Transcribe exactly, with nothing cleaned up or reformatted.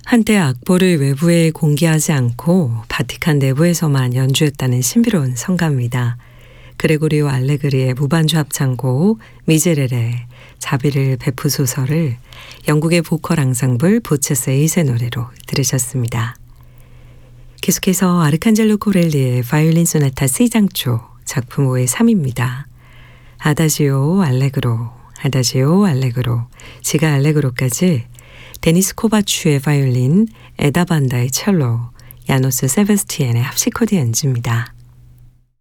한때 악보를 외부에 공개하지 않고 바티칸 내부에서만 연주했다는 신비로운 성가입니다. 그레고리오 알레그리의 무반주 합창곡 미제레레 자비를 베푸소서를 영국의 보컬 앙상블 보체스에잇의 노래로 들으셨습니다. 계속해서 아르칸젤로 코렐리의 바이올린 소나타 C장조 작품 오의 삼입니다. 아다지오 알레그로, 아다지오 알레그로, 지가 알레그로까지 데니스 코바추의 바이올린, 에다 반다의 첼로, 야노스 세베스티엔의 합시코드 연주입니다.